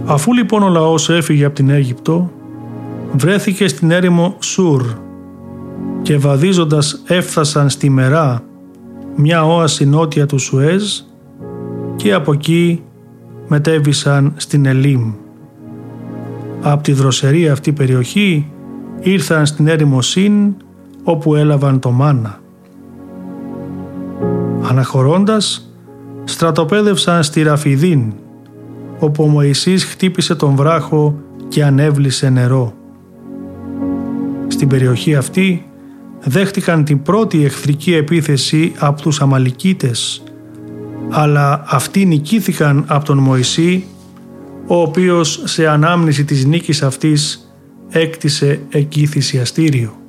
Αφού λοιπόν ο λαός έφυγε από την Αίγυπτο, βρέθηκε στην έρημο Σουρ και βαδίζοντας έφτασαν στη Μερά, μια όαση νότια του Σουέζ, και από εκεί μετέβησαν στην Ελίμ. Από τη δροσερή αυτή περιοχή ήρθαν στην έρημο Σιν, όπου έλαβαν το μάνα. Αναχωρώντας, στρατοπέδευσαν στη Ραφιδίν, όπου ο Μωυσής χτύπησε τον βράχο και ανέβλησε νερό. Στην περιοχή αυτή δέχτηκαν την πρώτη εχθρική επίθεση από τους Αμαλικίτες, αλλά αυτοί νικήθηκαν από τον Μωυσή, ο οποίος σε ανάμνηση της νίκης αυτής έκτισε εκεί θυσιαστήριο.